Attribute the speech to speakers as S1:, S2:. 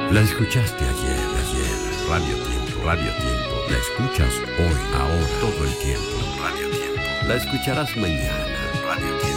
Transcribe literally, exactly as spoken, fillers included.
S1: La escuchaste ayer, ayer, Radio Tiempo, Radio Tiempo. La escuchas hoy, ahora, todo el tiempo, Radio Tiempo. La escucharás mañana, Radio Tiempo.